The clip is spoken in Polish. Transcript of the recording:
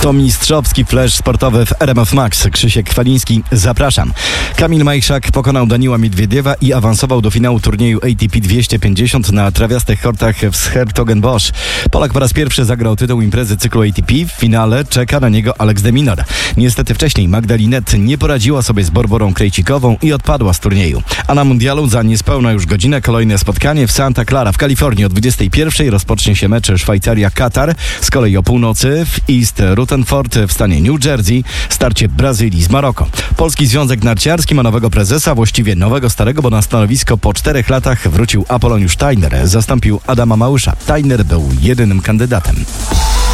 To mistrzowski flash sportowy w RMF Max. Krzysiek Kwaliński, zapraszam. Kamil Majchrzak pokonał Daniila Miedwiediewa i awansował do finału turnieju ATP 250 na trawiastych kortach w 's-Hertogenbosch. Polak po raz pierwszy zagrał tytuł imprezy cyklu ATP. W finale czeka na niego Alex de Minaur. Niestety wcześniej Magda Linette nie poradziła sobie z Barbarą Krejcikową i odpadła z turnieju. A na mundialu za niespełna już godzinę kolejne spotkanie w Santa Clara w Kalifornii. O 21:00 rozpocznie się mecz Szwajcaria-Katar. Z kolei o północy w East Rutherford w stanie New Jersey starcie Brazylii z Maroko. Polski Związek Narciarski ma nowego prezesa, właściwie nowego starego, bo na stanowisko po 4 latach wrócił Apoloniusz Tajner. Zastąpił Adama Małysza. Tajner był jedynym kandydatem.